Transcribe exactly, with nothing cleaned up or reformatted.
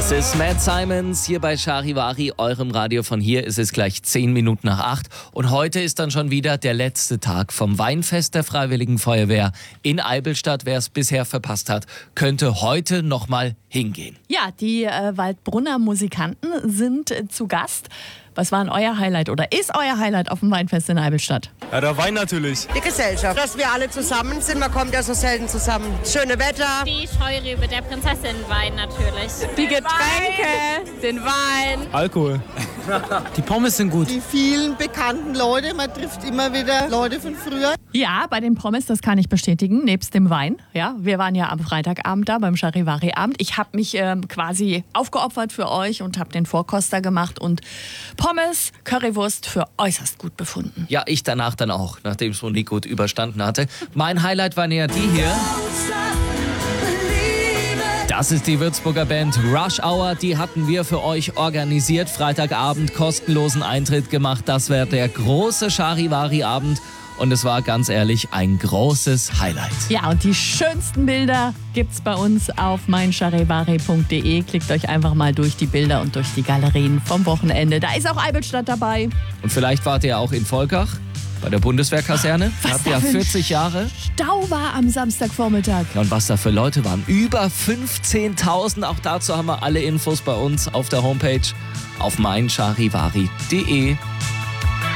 Es ist Matt Simons hier bei Charivari, eurem Radio von hier. Es ist gleich zehn Minuten nach acht und heute ist dann schon wieder der letzte Tag vom Weinfest der Freiwilligen Feuerwehr in Eibelstadt. Wer es bisher verpasst hat, könnte heute noch mal hingehen. Ja, die äh, Waldbrunner Musikanten sind äh, zu Gast. Was war denn euer Highlight oder ist euer Highlight auf dem Weinfest in Eibelstadt? Ja, der Wein natürlich. Die Gesellschaft, dass wir alle zusammen sind, man kommt ja so selten zusammen. Schöne Wetter. Die Scheurebe der Prinzessin Wein natürlich. Die Getränke, den Wein. Alkohol. Die Pommes sind gut. Die vielen bekannten Leute, man trifft immer wieder Leute von früher. Ja, bei den Pommes, das kann ich bestätigen, nebst dem Wein. Ja, wir waren ja am Freitagabend da beim Charivari-Abend. Ich habe mich ähm, quasi aufgeopfert für euch und habe den Vorkoster gemacht und Pommes, Currywurst für äußerst gut befunden. Ja, ich danach dann auch, nachdem es Monique gut überstanden hatte. Mein Highlight war näher die hier. Das ist die Würzburger Band Rush Hour. Die hatten wir für euch organisiert. Freitagabend kostenlosen Eintritt gemacht. Das wäre der große Charivari-Abend. Und es war ganz ehrlich ein großes Highlight. Ja, und die schönsten Bilder gibt's bei uns auf mein charivari punkt de. Klickt euch einfach mal durch die Bilder und durch die Galerien vom Wochenende. Da ist auch Eibelstadt dabei. Und vielleicht wart ihr auch in Volkach bei der Bundeswehrkaserne. Was Habt da ja für ein vierzig Jahre. Stau war am Samstagvormittag. Ja, und was da für Leute waren. Über fünfzehntausend. Auch dazu haben wir alle Infos bei uns auf der Homepage auf mein charivari punkt de.